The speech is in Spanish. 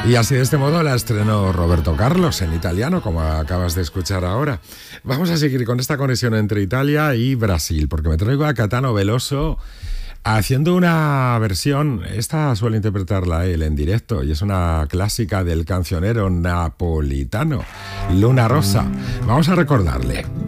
Y así de este modo la estrenó Roberto Carlos en italiano, como acabas de escuchar ahora. Vamos a seguir con esta conexión entre Italia y Brasil, porque me traigo a Caetano Veloso haciendo una versión. Esta suele interpretarla él en directo y es una clásica del cancionero napolitano, Luna Rossa. Vamos a recordarle.